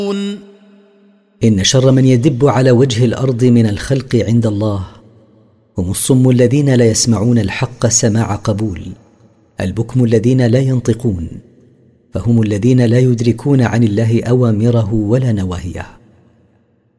إن شر من يدب على وجه الأرض من الخلق عند الله هم الصم الذين لا يسمعون الحق سماع قبول، البكم الذين لا ينطقون، فهم الذين لا يدركون عن الله أوامره ولا نواهيه.